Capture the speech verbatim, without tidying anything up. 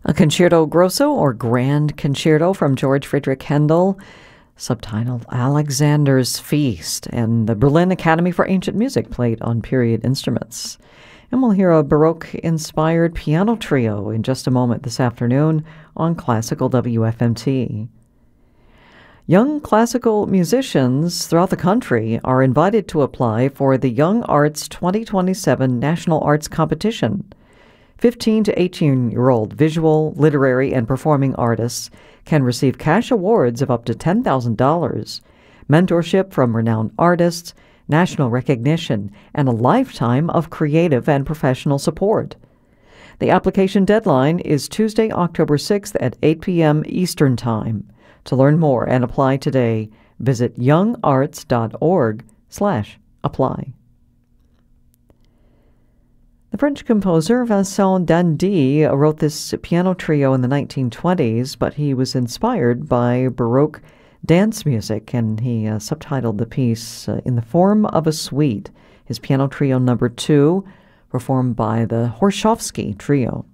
A concerto grosso or grand concerto from George Friedrich Handel, subtitled Alexander's Feast, and the Berlin Academy for Ancient Music played on period instruments. And we'll hear a Baroque-inspired piano trio in just a moment this afternoon on Classical W F M T. Young classical musicians throughout the country are invited to apply for the Young Arts twenty twenty-seven National Arts Competition. fifteen to eighteen-year-old visual, literary, and performing artists can receive cash awards of up to ten thousand dollars, mentorship from renowned artists, national recognition, and a lifetime of creative and professional support. The application deadline is Tuesday, October sixth at eight p.m. Eastern Time. To learn more and apply today, visit youngarts.org slash apply. The French composer Vincent Dandy wrote this piano trio in the nineteen twenties, but he was inspired by Baroque dance music, and he uh, subtitled the piece uh, In the Form of a Suite, his piano trio number two, performed by the Horshovsky Trio.